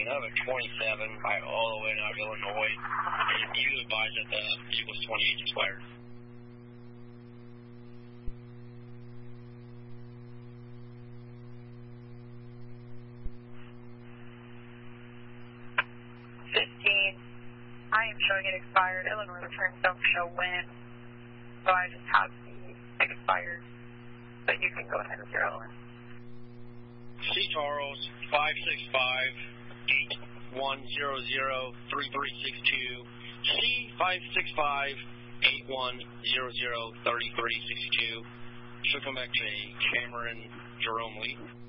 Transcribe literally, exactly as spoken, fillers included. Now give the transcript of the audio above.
another twenty-seven by all the way out of Illinois. And you advised that the Eagles twenty-eight expired. fifteen. I am showing it expired. Illinois returns don't show when. So I just have the expired. But you can go ahead with your own. C. Charles, five six five, eight one zero zero, three three six two. C. five six five, eight one zero zero, three three six two. Should come back to Cameron Jerome Lee.